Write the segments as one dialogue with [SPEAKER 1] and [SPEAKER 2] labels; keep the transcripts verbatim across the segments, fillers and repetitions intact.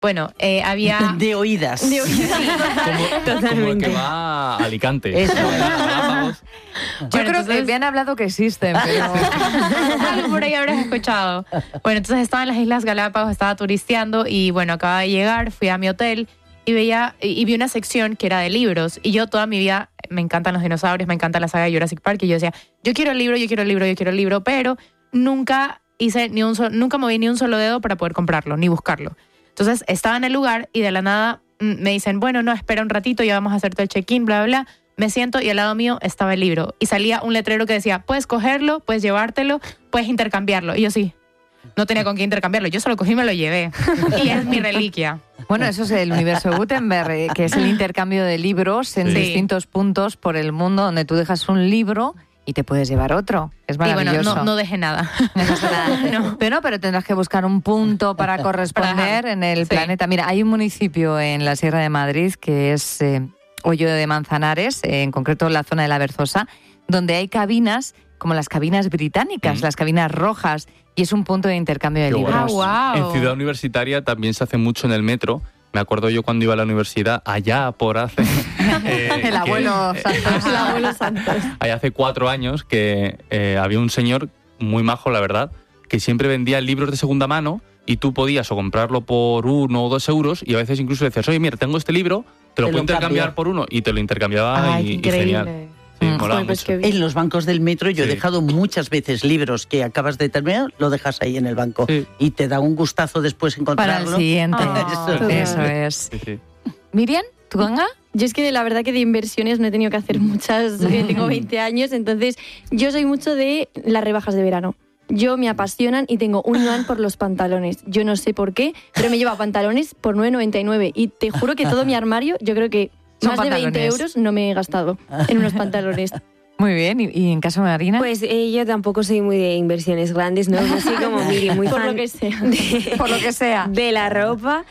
[SPEAKER 1] Bueno, eh, había...
[SPEAKER 2] De oídas.
[SPEAKER 1] De oídas.
[SPEAKER 3] Como, como el que va a Alicante.
[SPEAKER 2] Eso.
[SPEAKER 4] Yo
[SPEAKER 1] Bueno,
[SPEAKER 4] creo
[SPEAKER 1] entonces-
[SPEAKER 4] que me han hablado que existen, pero...
[SPEAKER 1] Algo por ahí habrás escuchado. Bueno, entonces estaba en las Islas Galápagos, estaba turisteando y bueno, acababa de llegar, fui a mi hotel y veía y, y vi una sección que era de libros. Y yo toda mi vida me encantan los dinosaurios, me encanta la saga de Jurassic Park y yo decía, yo quiero el libro, yo quiero el libro, yo quiero el libro, pero nunca hice ni un solo, nunca moví ni un solo dedo para poder comprarlo, ni buscarlo. Entonces estaba en el lugar y de la nada mm, me dicen, bueno, no, espera un ratito, ya vamos a hacerte el check-in, bla, bla, bla. Me siento y al lado mío estaba el libro. Y salía un letrero que decía, puedes cogerlo, puedes llevártelo, puedes intercambiarlo. Y yo sí, no tenía con qué intercambiarlo. Yo solo cogí y me lo llevé. Y es mi reliquia.
[SPEAKER 4] Bueno, eso es el universo de Gutenberg, eh, que es el intercambio de libros en
[SPEAKER 1] Sí.
[SPEAKER 4] distintos puntos por el mundo, donde tú dejas un libro y te puedes llevar otro. Es
[SPEAKER 1] Y
[SPEAKER 4] maravilloso.
[SPEAKER 1] bueno, no, no dejé nada.
[SPEAKER 4] No pasa nada.
[SPEAKER 1] No.
[SPEAKER 4] Pero no, pero tendrás que buscar un punto para corresponder
[SPEAKER 1] Para dejar.
[SPEAKER 4] en el
[SPEAKER 1] Sí.
[SPEAKER 4] planeta. Mira, hay un municipio en la Sierra de Madrid que es eh, Hoyo de Manzanares, eh, en concreto la zona de la Berzosa, donde hay cabinas como las cabinas británicas,
[SPEAKER 3] Mm.
[SPEAKER 4] las cabinas rojas, y es un punto de intercambio de
[SPEAKER 3] Qué
[SPEAKER 4] libros.
[SPEAKER 3] guay.
[SPEAKER 1] Ah, wow.
[SPEAKER 3] En Ciudad Universitaria también se hace mucho en el metro. Me acuerdo yo cuando iba a la universidad, allá por hace... eh,
[SPEAKER 4] El
[SPEAKER 3] que-
[SPEAKER 4] abuelo Santos.
[SPEAKER 1] El abuelo Santos.
[SPEAKER 3] Allá hace cuatro años que eh, había un señor muy majo, la verdad, que siempre vendía libros de segunda mano y tú podías o comprarlo por uno o dos euros y a veces incluso decías, oye, mira, tengo este libro, te lo
[SPEAKER 2] Te
[SPEAKER 3] puedo
[SPEAKER 2] lo
[SPEAKER 3] intercambiar
[SPEAKER 2] cambio.
[SPEAKER 3] por uno y te lo intercambiaba
[SPEAKER 1] Ay,
[SPEAKER 3] y,
[SPEAKER 1] qué
[SPEAKER 3] y genial.
[SPEAKER 1] increíble.
[SPEAKER 3] Sí,
[SPEAKER 4] Mm.
[SPEAKER 3] molaba
[SPEAKER 1] Joder, pues
[SPEAKER 3] mucho.
[SPEAKER 1] qué bien.
[SPEAKER 2] En los bancos del metro yo he
[SPEAKER 3] Sí.
[SPEAKER 2] dejado muchas veces libros que acabas de terminar, lo dejas ahí en el banco.
[SPEAKER 3] Sí.
[SPEAKER 2] Y te da un gustazo después
[SPEAKER 4] Para
[SPEAKER 2] encontrarlo.
[SPEAKER 4] el siguiente.
[SPEAKER 1] Ah,
[SPEAKER 2] Eso
[SPEAKER 4] Eso
[SPEAKER 5] total.
[SPEAKER 4] es.
[SPEAKER 3] Sí, sí.
[SPEAKER 4] Miriam, ¿tú ganga?
[SPEAKER 5] Yo es que la verdad que de inversiones no he tenido que hacer muchas, eh, tengo veinte años, entonces yo soy mucho de las rebajas de verano. Yo me apasionan y tengo un imán por los pantalones. Yo no sé por qué, pero me lleva pantalones por nueve noventa y nueve y te juro que todo mi armario, yo creo que
[SPEAKER 4] Son
[SPEAKER 5] más de veinte
[SPEAKER 4] pantalones.
[SPEAKER 5] euros no me he gastado en unos pantalones.
[SPEAKER 4] Muy bien. ¿Y, y en caso de Marina?
[SPEAKER 6] Pues eh, yo tampoco soy muy de inversiones grandes, ¿no? No soy como Miri, muy
[SPEAKER 5] Por
[SPEAKER 6] fan
[SPEAKER 5] lo que sea.
[SPEAKER 6] de,
[SPEAKER 4] por lo que sea.
[SPEAKER 6] de la ropa.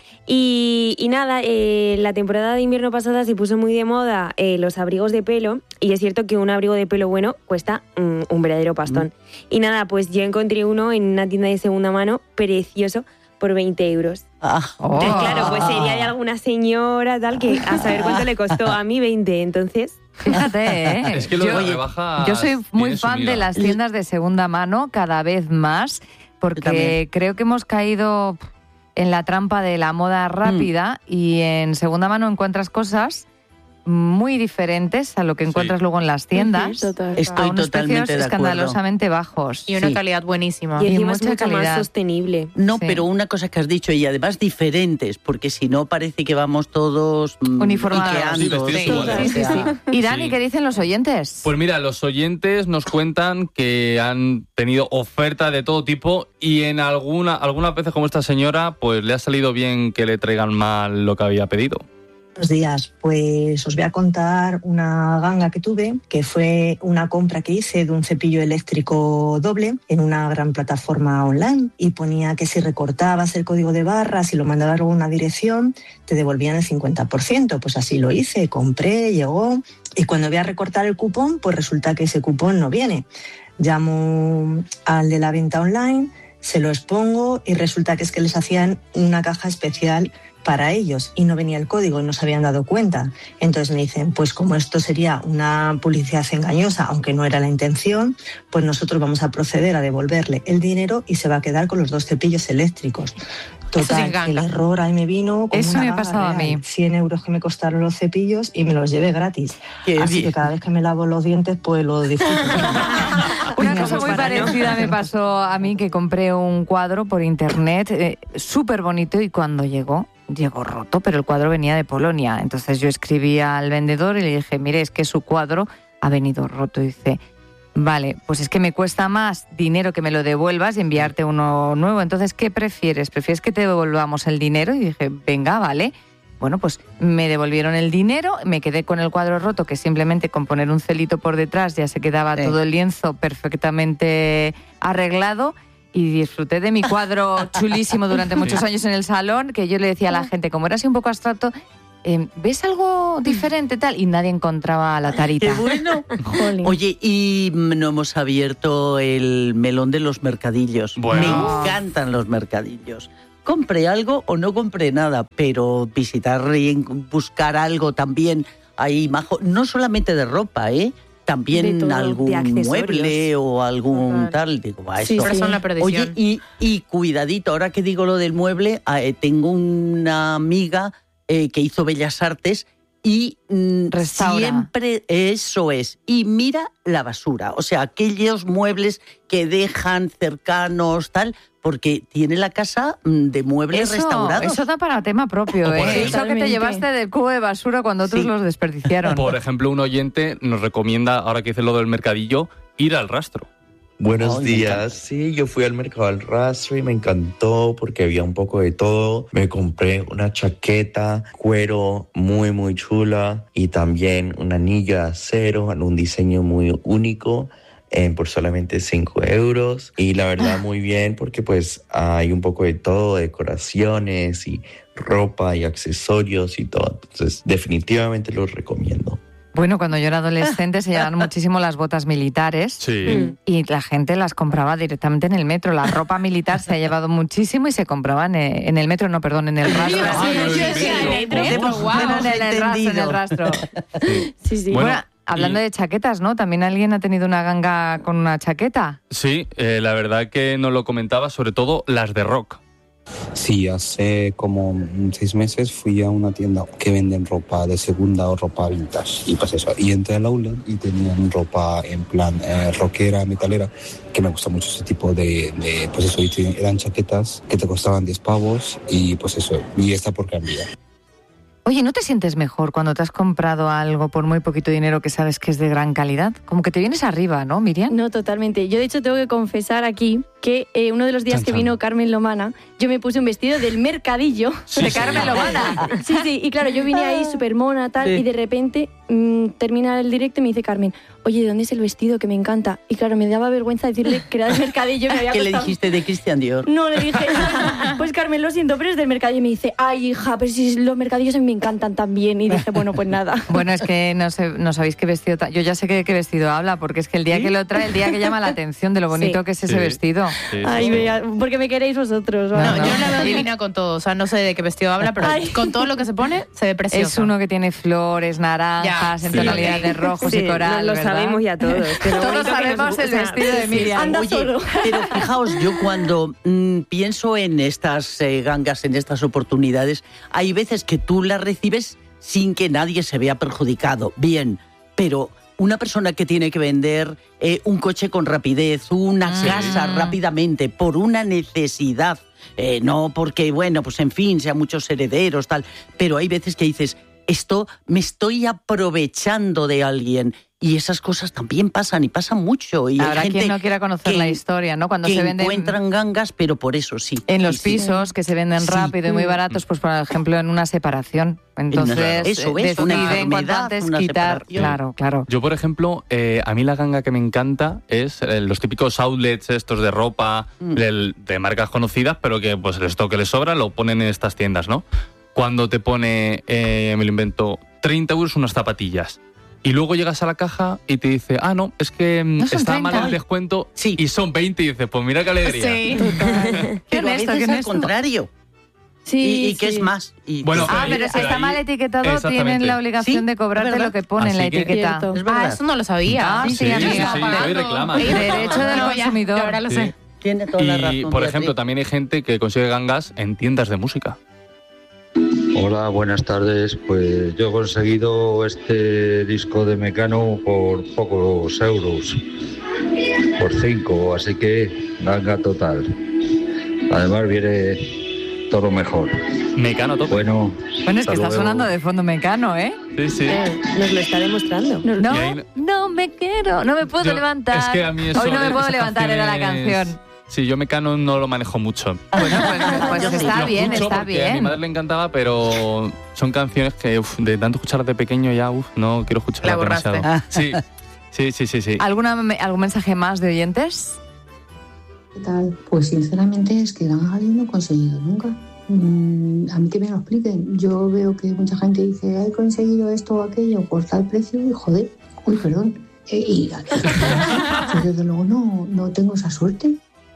[SPEAKER 6] Y, y nada, eh, la temporada de invierno pasada se puso muy de moda eh, los abrigos de pelo. Y es cierto que un abrigo de pelo bueno cuesta mm, un verdadero pastón. Y nada, pues yo encontré uno en una tienda de segunda mano precioso por veinte euros.
[SPEAKER 2] Ah,
[SPEAKER 4] Oh.
[SPEAKER 6] Entonces, claro, pues sería de alguna señora tal que a saber cuánto le costó a mí veinte. Entonces,
[SPEAKER 4] Fíjate, ¿eh?
[SPEAKER 3] Es que lo de
[SPEAKER 4] yo,
[SPEAKER 3] las rebajas
[SPEAKER 4] yo soy muy
[SPEAKER 3] tiene su
[SPEAKER 4] fan
[SPEAKER 3] miga.
[SPEAKER 4] de las tiendas de segunda mano cada vez más,
[SPEAKER 2] Yo
[SPEAKER 4] porque
[SPEAKER 2] también.
[SPEAKER 4] creo que hemos caído en la trampa de la moda rápida y en segunda mano encuentras cosas muy diferentes a lo que encuentras
[SPEAKER 3] Sí.
[SPEAKER 4] luego en las tiendas,
[SPEAKER 5] Total.
[SPEAKER 2] Estoy
[SPEAKER 4] a unos
[SPEAKER 2] totalmente
[SPEAKER 4] precios
[SPEAKER 2] de acuerdo.
[SPEAKER 4] escandalosamente bajos.
[SPEAKER 1] Y una
[SPEAKER 2] Sí.
[SPEAKER 1] calidad buenísima.
[SPEAKER 6] y
[SPEAKER 4] Y
[SPEAKER 6] encima es
[SPEAKER 4] mucha
[SPEAKER 6] mucho
[SPEAKER 4] calidad.
[SPEAKER 6] más sostenible.
[SPEAKER 2] No,
[SPEAKER 4] Sí.
[SPEAKER 2] pero una cosa que has dicho y además diferentes, porque si no parece que vamos todos mm,
[SPEAKER 4] Uniformados.
[SPEAKER 2] iqueando.
[SPEAKER 3] Sí, vestidos
[SPEAKER 2] Sí,
[SPEAKER 3] iguales.
[SPEAKER 2] o sea,
[SPEAKER 4] Y Dani,
[SPEAKER 3] Sí.
[SPEAKER 4] ¿qué dicen los oyentes?
[SPEAKER 3] Pues mira, los oyentes nos cuentan que han tenido oferta de todo tipo y en alguna algunas veces como esta señora, pues le ha salido bien que le traigan mal lo que había pedido.
[SPEAKER 7] Buenos días, pues os voy a contar una ganga que tuve, que fue una compra que hice de un cepillo eléctrico doble en una gran plataforma online y ponía que si recortabas el código de barras y lo mandabas a una dirección te devolvían el cincuenta por ciento, pues así lo hice, compré, llegó y cuando voy a recortar el cupón pues resulta que ese cupón no viene. Llamo al de la venta online, se lo expongo y resulta que es que les hacían una caja especial para ellos y no venía el código y no se habían dado cuenta. Entonces me dicen, pues como esto sería una publicidad engañosa, aunque no era la intención, pues nosotros vamos a proceder a devolverle el dinero y se va a quedar con los dos cepillos eléctricos.
[SPEAKER 1] Eso sí
[SPEAKER 7] Total,
[SPEAKER 1] es ganga.
[SPEAKER 7] el error ahí me vino como
[SPEAKER 4] Eso
[SPEAKER 7] una
[SPEAKER 4] me ha
[SPEAKER 7] ganga
[SPEAKER 4] pasado a
[SPEAKER 7] real.
[SPEAKER 4] mí.
[SPEAKER 7] cien euros que me costaron los cepillos y me los llevé gratis.
[SPEAKER 2] Qué
[SPEAKER 7] Así
[SPEAKER 2] bien.
[SPEAKER 7] que cada vez que me lavo los dientes, pues lo disfruto.
[SPEAKER 4] Una
[SPEAKER 7] Venga,
[SPEAKER 4] cosa
[SPEAKER 7] pues
[SPEAKER 4] muy
[SPEAKER 7] para no.
[SPEAKER 4] parecida me pasó a mí, que compré un cuadro por internet eh, súper bonito y cuando llegó, llegó roto, pero el cuadro venía de Polonia. Entonces yo escribí al vendedor y le dije, mire, es que su cuadro ha venido roto. Y dice, vale, pues es que me cuesta más dinero que me lo devuelvas y enviarte uno nuevo. Entonces, ¿qué prefieres? ¿Prefieres que te devolvamos el dinero? Y dije, venga, vale. Bueno, pues me devolvieron el dinero, me quedé con el cuadro roto, que simplemente con poner un celito por detrás ya se quedaba
[SPEAKER 2] Sí.
[SPEAKER 4] todo el lienzo perfectamente arreglado y disfruté de mi cuadro chulísimo durante muchos años en el salón, que yo le decía a la gente, como era así un poco abstracto, eh, ¿ves algo diferente tal? Y nadie encontraba la
[SPEAKER 2] Qué
[SPEAKER 4] tarita.
[SPEAKER 2] bueno.
[SPEAKER 5] Jolín.
[SPEAKER 2] Oye, y no hemos abierto el melón de los mercadillos.
[SPEAKER 3] Bueno.
[SPEAKER 2] Me encantan los mercadillos. compre algo o no compre nada, pero visitar y buscar algo también ahí, majo, no solamente de ropa, ¿eh? También
[SPEAKER 6] De todo,
[SPEAKER 2] algún
[SPEAKER 6] de
[SPEAKER 2] mueble o algún
[SPEAKER 5] Total.
[SPEAKER 2] tal. Digo, va,
[SPEAKER 5] Sí,
[SPEAKER 2] esto.
[SPEAKER 1] Pero son la perdición.
[SPEAKER 2] Oye, y, y cuidadito, ahora que digo lo del mueble, eh, tengo una amiga eh, que hizo Bellas Artes y mm,
[SPEAKER 4] Restaura.
[SPEAKER 2] siempre eso es. Y mira la basura, o sea, aquellos muebles que dejan cercanos, tal, porque tiene la casa mm, de muebles
[SPEAKER 4] Eso,
[SPEAKER 2] restaurados.
[SPEAKER 4] eso da para tema propio,
[SPEAKER 3] O por
[SPEAKER 4] ¿eh?
[SPEAKER 3] ejemplo-
[SPEAKER 4] Eso que te
[SPEAKER 5] Totalmente.
[SPEAKER 4] llevaste del cubo de basura cuando otros
[SPEAKER 2] Sí.
[SPEAKER 4] los desperdiciaron.
[SPEAKER 3] Por ejemplo, un oyente nos recomienda, ahora que dice lo del mercadillo, ir al rastro.
[SPEAKER 8] Buenos
[SPEAKER 2] Ay, me encanta.
[SPEAKER 8] días. Sí, yo fui al mercado al rastro y me encantó porque había un poco de todo. Me compré una chaqueta, cuero muy, muy chula y también un anillo de acero en un diseño muy único. eh, por solamente cinco euros y la verdad muy bien porque pues hay un poco de todo, decoraciones y ropa y accesorios y todo. Entonces definitivamente los recomiendo.
[SPEAKER 4] Bueno, cuando yo era adolescente se llevaban muchísimo las botas militares.
[SPEAKER 3] Sí.
[SPEAKER 4] Y la gente las compraba directamente en el metro. La ropa militar se ha llevado muchísimo y se compraba en el, en el metro, no, perdón, en el rastro.
[SPEAKER 1] Sí,
[SPEAKER 3] Ah,
[SPEAKER 1] yo
[SPEAKER 3] no,
[SPEAKER 1] decía,
[SPEAKER 3] no,
[SPEAKER 1] metro,
[SPEAKER 2] no,
[SPEAKER 1] metro,
[SPEAKER 2] hemos-
[SPEAKER 1] guau.
[SPEAKER 4] Bueno, en el, rastro, en el rastro.
[SPEAKER 5] Sí, sí.
[SPEAKER 3] Bueno,
[SPEAKER 4] Bueno, hablando
[SPEAKER 3] y-
[SPEAKER 4] de chaquetas, ¿no? ¿También alguien ha tenido una ganga con una chaqueta?
[SPEAKER 3] Sí, eh, la verdad que nos lo comentaba, sobre todo las de rock.
[SPEAKER 9] Sí, hace como seis meses fui a una tienda que venden ropa de segunda o ropa vintage. Y pues eso, y entré al outlet y tenían ropa en plan eh, rockera, metalera, que me gusta mucho ese tipo de, de pues eso, y te- eran chaquetas que te costaban diez pavos y pues eso, y está por cambiar.
[SPEAKER 4] Oye, ¿no te sientes mejor cuando te has comprado algo por muy poquito dinero que sabes que es de gran calidad? Como que te vienes arriba, ¿no, Miriam?
[SPEAKER 5] No, totalmente. Yo, de hecho, tengo que confesar aquí que eh, uno de los días
[SPEAKER 3] Chan,
[SPEAKER 5] que
[SPEAKER 3] chan.
[SPEAKER 5] vino Carmen Lomana, yo me puse un vestido del mercadillo.
[SPEAKER 3] Sí,
[SPEAKER 4] de
[SPEAKER 3] sí.
[SPEAKER 4] Carmen Lomana.
[SPEAKER 5] Sí, sí, y claro, yo vine ahí súper mona, tal,
[SPEAKER 2] Sí.
[SPEAKER 5] y de repente mmm, termina el directo y me dice Carmen, oye, ¿de dónde es el vestido? Que me encanta. Y claro, me daba vergüenza decirle que era del mercadillo. Me había
[SPEAKER 2] ¿Qué le
[SPEAKER 5] costado-
[SPEAKER 2] dijiste de Christian Dior?
[SPEAKER 5] No, le dije, pues Carmen, lo siento, pero es del mercadillo. Y me dice, ay, hija, pero si los mercadillos a mí me encantan también. Y dije, bueno, pues nada.
[SPEAKER 4] Bueno, es que no, sé, no sabéis qué vestido... ta- Yo ya sé que qué vestido habla, porque es que el día que lo trae, el día que llama la atención de lo bonito
[SPEAKER 5] Sí.
[SPEAKER 4] que es ese
[SPEAKER 3] Sí.
[SPEAKER 4] vestido.
[SPEAKER 3] Sí, sí,
[SPEAKER 5] Ay,
[SPEAKER 3] sí.
[SPEAKER 5] vea, porque me queréis vosotros.
[SPEAKER 1] No,
[SPEAKER 5] ¿vale?
[SPEAKER 1] yo la veo divina con todo. O sea, no sé de qué vestido habla, pero
[SPEAKER 5] Ay.
[SPEAKER 1] con todo lo que se pone, se ve precioso.
[SPEAKER 4] Es uno que tiene flores, naranjas,
[SPEAKER 1] Ya,
[SPEAKER 4] en
[SPEAKER 3] sí.
[SPEAKER 4] tonalidad de rojos
[SPEAKER 6] Sí,
[SPEAKER 4] y coral,
[SPEAKER 6] lo, lo
[SPEAKER 4] ¿verdad?
[SPEAKER 6] sabemos ya todos. que lo
[SPEAKER 4] Todos
[SPEAKER 6] bonito que nos
[SPEAKER 4] sabemos el
[SPEAKER 6] gusta.
[SPEAKER 4] vestido de Miriam.
[SPEAKER 5] Anda
[SPEAKER 2] Oye,
[SPEAKER 5] solo.
[SPEAKER 2] pero fijaos, yo cuando mm, pienso en estas eh, gangas, en estas oportunidades, hay veces que tú las recibes sin que nadie se vea perjudicado. Bien, pero una persona que tiene que vender eh, un coche con rapidez, una
[SPEAKER 4] Sí.
[SPEAKER 2] casa rápidamente, por una necesidad, eh, no porque, bueno, pues en fin, sean muchos herederos, tal, pero hay veces que dices, esto me estoy aprovechando de alguien. Y esas cosas también pasan y pasan mucho. Y hay
[SPEAKER 4] Habrá
[SPEAKER 2] gente
[SPEAKER 4] quien no quiera conocer
[SPEAKER 2] que-
[SPEAKER 4] la historia, ¿no? Cuando
[SPEAKER 2] que
[SPEAKER 4] se venden
[SPEAKER 2] encuentran gangas, pero por eso sí.
[SPEAKER 4] en los
[SPEAKER 2] Sí, sí.
[SPEAKER 4] pisos que se venden
[SPEAKER 2] Sí.
[SPEAKER 4] rápido y muy baratos, pues por ejemplo en una separación. Entonces
[SPEAKER 2] Eso
[SPEAKER 4] eh,
[SPEAKER 2] es, una
[SPEAKER 4] deciden cuanto
[SPEAKER 2] enfermedad,
[SPEAKER 4] antes
[SPEAKER 2] una
[SPEAKER 4] quitar.
[SPEAKER 2] separación.
[SPEAKER 4] Claro, claro.
[SPEAKER 3] Yo, por ejemplo, eh, a mí la ganga que me encanta es eh, los típicos outlets estos de ropa
[SPEAKER 2] Mm.
[SPEAKER 3] del- de marcas conocidas, pero que pues el stock que les sobra lo ponen en estas tiendas, ¿no? Cuando te pone, eh, me lo invento, treinta euros unas zapatillas. Y luego llegas a la caja y te dice, ah, no, es que mm,
[SPEAKER 4] No son
[SPEAKER 3] está mal
[SPEAKER 4] treinta.
[SPEAKER 3] el descuento
[SPEAKER 2] Sí.
[SPEAKER 3] y son veinte. Y dices, pues mira qué alegría.
[SPEAKER 1] Sí.
[SPEAKER 4] Qué
[SPEAKER 2] Pero a
[SPEAKER 4] honesto,
[SPEAKER 2] veces
[SPEAKER 4] qué
[SPEAKER 2] al
[SPEAKER 4] honesto.
[SPEAKER 2] contrario.
[SPEAKER 5] Sí,
[SPEAKER 2] y y que
[SPEAKER 5] sí.
[SPEAKER 2] es más. Y
[SPEAKER 3] Bueno,
[SPEAKER 4] Ah,
[SPEAKER 3] Pero
[SPEAKER 4] pero
[SPEAKER 3] ahí-
[SPEAKER 4] si está
[SPEAKER 3] ahí-
[SPEAKER 4] mal etiquetado,
[SPEAKER 3] exactamente.
[SPEAKER 4] tienen la obligación
[SPEAKER 2] Sí,
[SPEAKER 4] de cobrarte
[SPEAKER 2] es verdad.
[SPEAKER 4] lo que pone en la
[SPEAKER 3] Así que-
[SPEAKER 4] etiqueta.
[SPEAKER 5] Cierto.
[SPEAKER 2] es
[SPEAKER 1] Ah,
[SPEAKER 2] verdad.
[SPEAKER 1] eso no lo sabía.
[SPEAKER 4] Ah, sí,
[SPEAKER 3] sí,
[SPEAKER 4] amiga.
[SPEAKER 3] sí, sí, hoy reclama.
[SPEAKER 4] Derecho del
[SPEAKER 1] No, ya,
[SPEAKER 4] consumidor.
[SPEAKER 1] yo ahora lo
[SPEAKER 3] Sí.
[SPEAKER 1] sé.
[SPEAKER 2] Tiene toda la
[SPEAKER 3] Y,
[SPEAKER 2] razón.
[SPEAKER 3] por
[SPEAKER 2] Beatriz.
[SPEAKER 3] ejemplo, también hay gente que consigue gangas en tiendas de música.
[SPEAKER 10] Hola, buenas tardes. Pues yo he conseguido este disco de Mecano por pocos euros, por cinco, así que ganga total. Además viene todo mejor.
[SPEAKER 3] Mecano tope.
[SPEAKER 10] Bueno,
[SPEAKER 4] Bueno, es que
[SPEAKER 10] hasta
[SPEAKER 4] está
[SPEAKER 10] luego.
[SPEAKER 4] sonando de fondo Mecano, ¿eh?
[SPEAKER 3] Sí, sí.
[SPEAKER 6] Eh, nos lo está demostrando.
[SPEAKER 4] No,
[SPEAKER 3] Y ahí-
[SPEAKER 4] no me quiero, no me puedo
[SPEAKER 3] Yo-
[SPEAKER 4] levantar.
[SPEAKER 3] Es que a mí eso,
[SPEAKER 4] Hoy no me puedo
[SPEAKER 3] esas
[SPEAKER 4] levantar, era la
[SPEAKER 3] canciones-
[SPEAKER 4] canción.
[SPEAKER 3] Sí, yo Mecano no lo manejo mucho.
[SPEAKER 4] Bueno, pues, pues
[SPEAKER 2] Yo sí.
[SPEAKER 4] está
[SPEAKER 3] Lo
[SPEAKER 4] bien,
[SPEAKER 3] escucho
[SPEAKER 4] está
[SPEAKER 3] porque A mi
[SPEAKER 4] bien.
[SPEAKER 3] madre le encantaba, pero son canciones que uf, de tanto escucharlas de pequeño ya uf, no quiero
[SPEAKER 1] La
[SPEAKER 3] escucharlas
[SPEAKER 1] borraste.
[SPEAKER 3] demasiado. Sí, sí, sí, sí. sí.
[SPEAKER 4] ¿Alguna, ¿Algún mensaje más de oyentes?
[SPEAKER 11] ¿Qué tal? Pues sinceramente es que ganga yo no he conseguido nunca. Mm, a mí que me lo expliquen. Yo veo que mucha gente dice, he conseguido esto o aquello por tal precio y joder, uy, perdón. Eh, y yo desde luego no, no tengo esa suerte.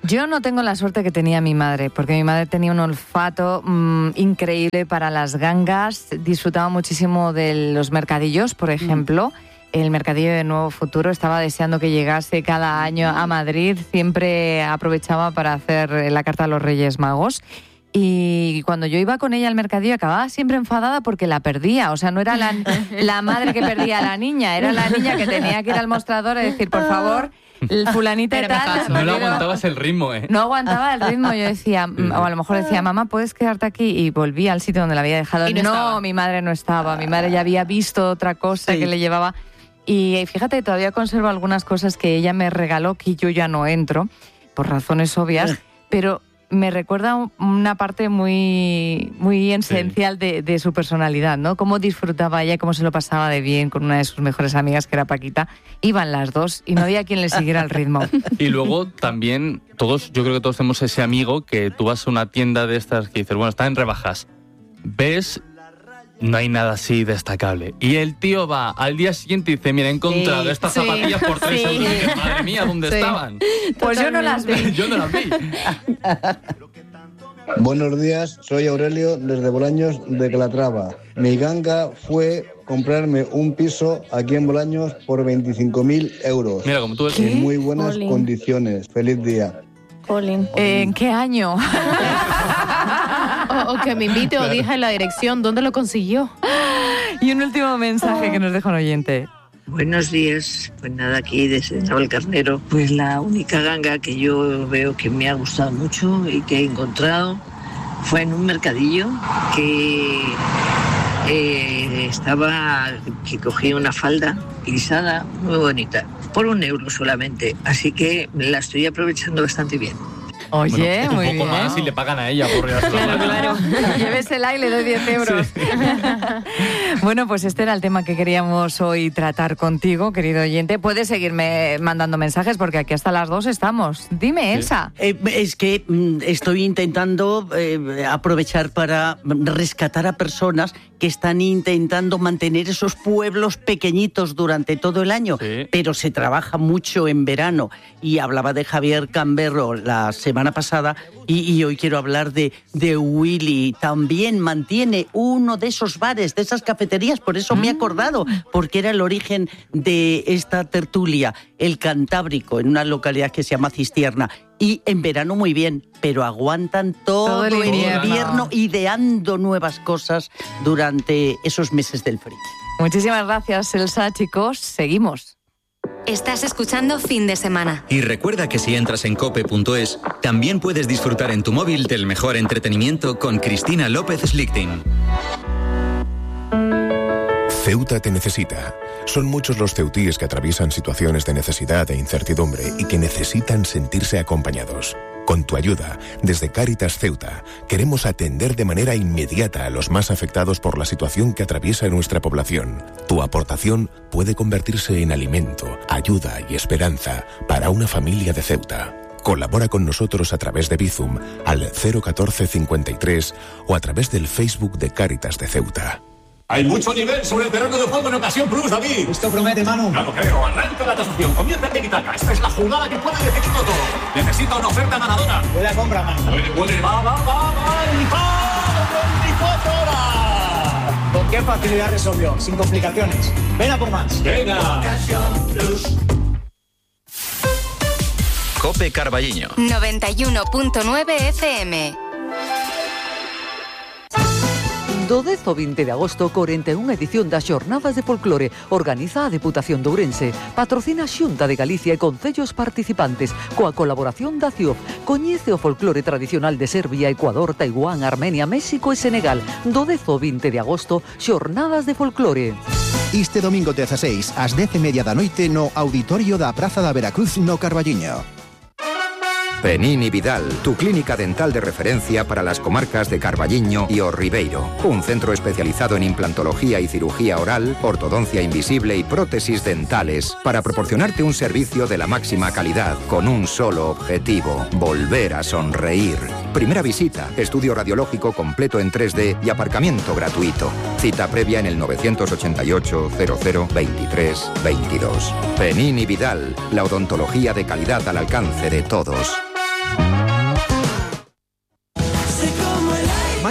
[SPEAKER 4] Yo no tengo la suerte que tenía mi madre, porque mi madre tenía un olfato mmm, increíble para las gangas, disfrutaba muchísimo de los mercadillos, por ejemplo. Mm. El mercadillo de Nuevo Futuro, estaba deseando que llegase cada año a Madrid, siempre aprovechaba para hacer la carta a los Reyes Magos. Y cuando yo iba con ella al mercadillo acababa siempre enfadada porque la perdía. O sea, no era la, la madre que perdía a la niña, era la niña que tenía que ir al mostrador y decir, por favor, el fulanita y tal...
[SPEAKER 3] No le aguantabas el ritmo, ¿eh?
[SPEAKER 4] No aguantaba el ritmo. Yo decía, o a lo mejor decía, mamá, ¿puedes quedarte aquí? Y volvía al sitio donde la había dejado.
[SPEAKER 1] Y no,
[SPEAKER 4] no
[SPEAKER 1] estaba.
[SPEAKER 4] Mi madre no estaba. Mi madre ya había visto otra cosa sí. que le llevaba... Y fíjate, todavía conservo algunas cosas que ella me regaló que yo ya no entro, por razones obvias, pero me recuerda una parte muy, muy esencial sí. de, de su personalidad, ¿no? Cómo disfrutaba ella, cómo se lo pasaba de bien con una de sus mejores amigas, que era Paquita. Iban las dos y no había quien le siguiera el ritmo.
[SPEAKER 3] Y luego también, todos, yo creo que todos tenemos ese amigo que tú vas a una tienda de estas que dices, bueno, está en rebajas, ves... No hay nada así destacable. Y el tío va al día siguiente y dice, mira, he encontrado sí, estas sí, zapatillas por tres sí. euros. Y, madre mía, ¿dónde sí. estaban?
[SPEAKER 4] Pues yo no las vi.
[SPEAKER 3] Yo no las vi.
[SPEAKER 12] Buenos días, soy Aurelio desde Bolaños de Calatrava. Mi ganga fue comprarme un piso aquí en Bolaños por veinticinco mil euros.
[SPEAKER 3] Mira, como tú ves.
[SPEAKER 12] En muy buenas Colin. condiciones. Feliz día.
[SPEAKER 5] Colin.
[SPEAKER 4] Eh, ¿En qué año?
[SPEAKER 1] o, o que me invite o dije la dirección. ¿Dónde lo consiguió?
[SPEAKER 4] Y un último mensaje oh. que nos deja un oyente.
[SPEAKER 13] Buenos días, pues nada, aquí desde Navalcarnero. Pues la única ganga que yo veo que me ha gustado mucho y que he encontrado fue en un mercadillo que eh, estaba, que cogí una falda lisada muy bonita, por un euro solamente, así que la estoy aprovechando bastante bien.
[SPEAKER 4] Oye,
[SPEAKER 3] bueno,
[SPEAKER 4] muy
[SPEAKER 3] un poco
[SPEAKER 4] bien.
[SPEAKER 3] más y le pagan a ella por
[SPEAKER 4] Claro, claro. Llévesela y le doy diez euros. Sí. Bueno, pues este era el tema que queríamos hoy tratar contigo, querido oyente. Puedes seguirme mandando mensajes porque aquí hasta las dos estamos. Dime, Elsa.
[SPEAKER 2] Sí. Eh, es que mm, estoy intentando eh, aprovechar para rescatar a personas que están intentando mantener esos pueblos pequeñitos durante todo el año, sí. pero se trabaja mucho en verano. Y hablaba de Javier Camberro la semana pasada y, y hoy quiero hablar de, de Willy. También mantiene uno de esos bares, de esas cafeterías, por eso me he acordado, porque era el origen de esta tertulia, el Cantábrico, en una localidad que se llama Cistierna. Y en verano muy bien, pero aguantan todo, todo el invierno. invierno ideando nuevas cosas durante esos meses del frío.
[SPEAKER 4] Muchísimas gracias, Elsa. Chicos, seguimos.
[SPEAKER 14] Estás escuchando Fin de Semana.
[SPEAKER 15] Y recuerda que si entras en cope punto es, también puedes disfrutar en tu móvil del mejor entretenimiento con Cristina López Slichting.
[SPEAKER 16] Ceuta te necesita. Son muchos los ceutíes que atraviesan situaciones de necesidad e incertidumbre y que necesitan sentirse acompañados. Con tu ayuda, desde Cáritas Ceuta, queremos atender de manera inmediata a los más afectados por la situación que atraviesa nuestra población. Tu aportación puede convertirse en alimento, ayuda y esperanza para una familia de Ceuta. Colabora con nosotros a través de Bizum al cero catorce cincuenta y tres o a través del Facebook de Cáritas de Ceuta.
[SPEAKER 17] Hay mucho nivel sobre el terreno de juego en Ocasión Plus, David.
[SPEAKER 18] Esto promete, Manu.
[SPEAKER 17] No lo creo. Arranca la tasación. Comienza en Tiki-Taka. Esta es la jugada que puede decidirlo todo. Necesito una oferta ganadora.
[SPEAKER 18] Buena compra, Manu.
[SPEAKER 17] Puede, puede. Va, va, va, va. Y va. veinticuatro horas.
[SPEAKER 18] ¿Con qué facilidad resolvió? Sin complicaciones. Ven a por más.
[SPEAKER 17] Venga.
[SPEAKER 18] Ocasión Plus.
[SPEAKER 15] Cope Carballiño.
[SPEAKER 14] noventa y uno punto nueve F M.
[SPEAKER 19] Do dez ao vinte de agosto, corenta e unha edición das Xornadas de Folclore organiza a Deputación de Ourense, patrocina a Xunta de Galicia e concellos participantes, coa colaboración da C I O F. Coñece o folclore tradicional de Serbia, Ecuador, Taiwán, Armenia, México e Senegal. Do dez ao vinte de agosto, Xornadas de Folclore.
[SPEAKER 20] Este domingo dezaseis, ás dez e media da noite, no auditorio da Praza da Veracruz, no Carballiño.
[SPEAKER 21] Penini Vidal, tu clínica dental de referencia para las comarcas de Carballiño y O Ribeiro. Un centro especializado en implantología y cirugía oral, ortodoncia invisible y prótesis dentales, para proporcionarte un servicio de la máxima calidad, con un solo objetivo: volver a sonreír. Primera visita, estudio radiológico completo en tres D y aparcamiento gratuito. Cita previa en el novecientos ochenta y ocho, cero cero, veintitrés, veintidós. Penini Vidal, la odontología de calidad al alcance de todos.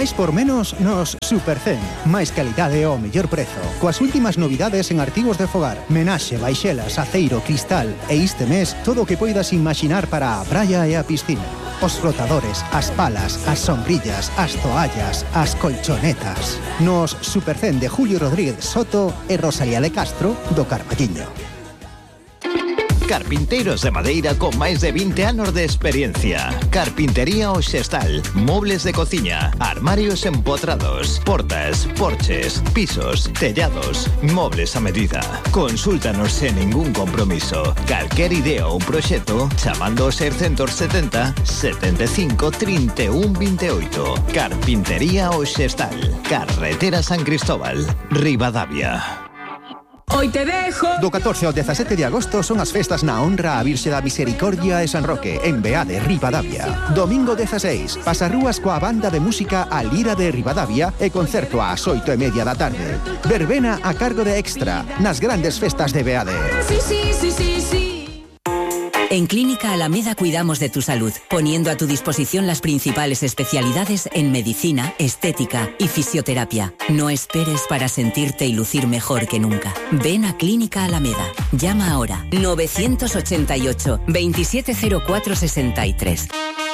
[SPEAKER 20] máis por menos nos Supercen. Máis calidade ao mellor prezo. Coas últimas novidades en artigos de fogar. Menaxe, baixelas, aceiro, cristal e este mes todo o que poidas imaginar para a praia e a piscina. Os flotadores, as palas, as sombrillas, as toallas, as colchonetas. Nos Supercen de Julio Rodríguez Soto e Rosalía de Castro do Carballiño.
[SPEAKER 7] Carpinteiros de madeira con máis de vinte anos de experiencia. Carpintería O Xestal. Mobles de cociña, armarios empotrados, portas, porches, pisos, tellados, mobles a medida. Consúltanos sen ningún compromiso. Calquer idea ou proxecto chamando ao seiscentos setenta, setenta e cinco, trinta e un, vinte e oito. Carpintería O Xestal. Carretera San Cristóbal, Ribadavia.
[SPEAKER 20] Hoy te dejo. Do catorce ao dezasete de agosto son as festas na honra a Virxe da Misericordia e San Roque, en Beade, Ribadavia. Domingo dezaseis, pasarrúas coa banda de música A Lira de Ribadavia e concerto ás oito e media da tarde. Verbena a cargo de Extra, nas grandes festas de Beade.
[SPEAKER 22] Sí, sí, sí, sí, sí.
[SPEAKER 23] En Clínica Alameda cuidamos de tu salud, poniendo a tu disposición las principales especialidades en medicina, estética y fisioterapia. No esperes para sentirte y lucir mejor que nunca. Ven a Clínica Alameda. Llama ahora nueve ochenta y ocho, veintisiete cero cuatro sesenta y tres.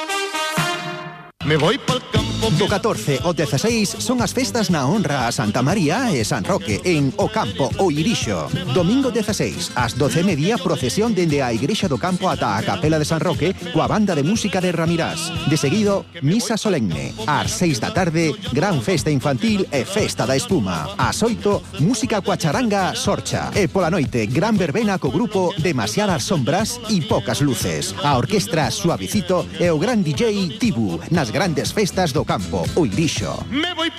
[SPEAKER 20] Me voy pa'l campo. Do catorce ao dezaseis son as festas na honra a Santa María e San Roque en O Campo, O Irixo. Domingo dezaseis, ás doce e media, procesión dende a Igrexa do Campo ata a Capela de San Roque coa banda de música de Ramirás. De seguido, misa solemne. Ás seis da tarde, gran festa infantil e festa da espuma. Ás oito, música coa charanga Sorcha. E pola noite, gran verbena co grupo Demasiadas Sombras e Pocas Luces. A orquestra Suavecito e o gran D J Tibu nas grandes festas do Campo, O Irixo.
[SPEAKER 22] Me voy